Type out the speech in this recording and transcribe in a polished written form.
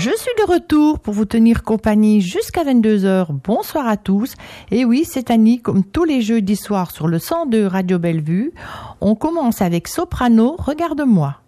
Je suis de retour pour vous tenir compagnie jusqu'à 22h. Bonsoir à tous. Et oui, c'est Annie, comme tous les jeudis soirs sur le 102 Radio Bellevue. On commence avec Soprano, Regarde-moi.